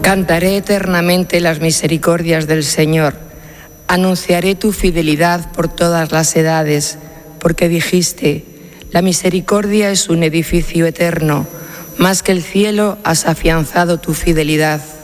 Cantaré eternamente las misericordias del Señor. Anunciaré tu fidelidad por todas las edades, porque dijiste, la misericordia es un edificio eterno, más que el cielo has afianzado tu fidelidad.